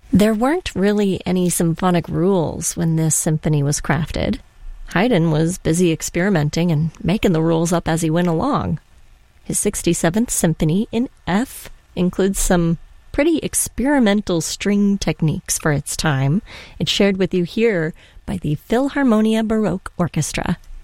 There weren't really any symphonic rules when this symphony was crafted. Haydn was busy experimenting and making the rules up as he went along. His 67th Symphony in F includes some pretty experimental string techniques for its time. It's shared with you here by the Philharmonia Baroque Orchestra.